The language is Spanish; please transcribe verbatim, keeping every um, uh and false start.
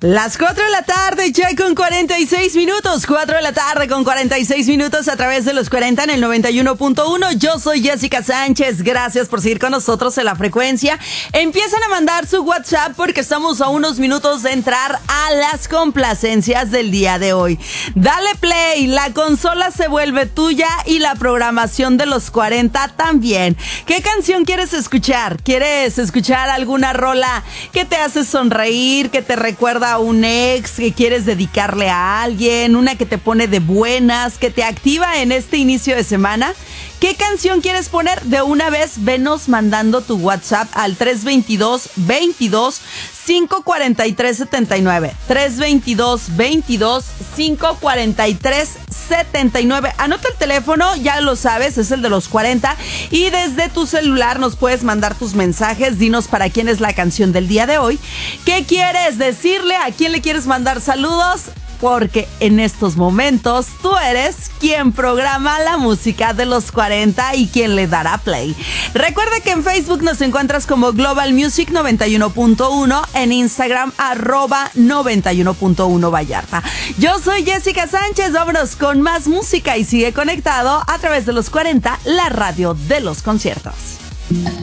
Las cuatro de la tarde, ya con cuarenta y seis minutos. cuatro de la tarde con cuarenta y seis minutos a través de los cuarenta en el noventa y uno punto uno. Yo soy Jessica Sánchez. Gracias por seguir con nosotros en la frecuencia. Empiezan a mandar su WhatsApp porque estamos a unos minutos de entrar a las complacencias del día de hoy. Dale play, la consola se vuelve tuya y la programación de los cuarenta también. ¿Qué canción quieres escuchar? ¿Quieres escuchar alguna rola que te hace sonreír, que te recuerda a un ex, que quieres dedicarle a alguien, una que te pone de buenas, que te activa en este inicio de semana? ¿Qué canción quieres poner? De una vez, venos mandando tu WhatsApp al tres veintidós, veintidós, cinco cuarenta y tres setenta y nueve. tres veintidós, veintidós, cinco cuarenta y tres setenta y nueve. Anota el teléfono, ya lo sabes, es el de los cuarenta. Y desde tu celular nos puedes mandar tus mensajes. Dinos para quién es la canción del día de hoy. ¿Qué quieres decirle? ¿A quién le quieres mandar saludos? Porque en estos momentos tú eres quien programa la música de los cuarenta y quien le dará play. Recuerda que en Facebook nos encuentras como Global Music noventa y uno punto uno, en Instagram arroba noventa y uno punto uno Vallarta. Yo soy Jessica Sánchez, vámonos con más música y sigue conectado a través de los cuarenta, la radio de los conciertos.